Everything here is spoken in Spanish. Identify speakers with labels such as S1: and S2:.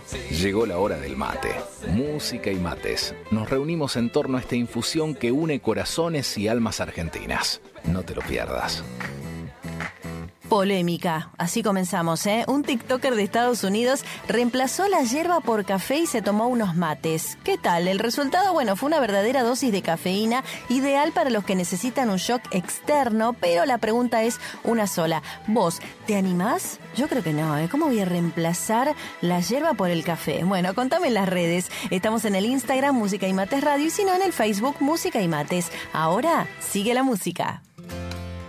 S1: Llegó la hora del mate. Música y mates. Nos reunimos en torno a esta infusión que une corazones y almas argentinas. No te lo pierdas.
S2: Polémica. Así comenzamos, ¿eh? Un TikToker de Estados Unidos reemplazó la yerba por café y se tomó unos mates. ¿Qué tal? El resultado, bueno, fue una verdadera dosis de cafeína, ideal para los que necesitan un shock externo, pero la pregunta es una sola. ¿Vos te animás? Yo creo que no, ¿eh? ¿Cómo voy a reemplazar la yerba por el café? Bueno, contame en las redes. Estamos en el Instagram Música y Mates Radio y si no en el Facebook Música y Mates. Ahora sigue la música.